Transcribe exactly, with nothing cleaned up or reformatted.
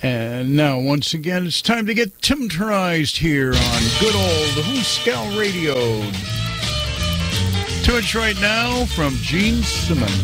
And now, once again, it's time to get Timterized here on good old Hooskow Radio. To us right now from Gene Simmons.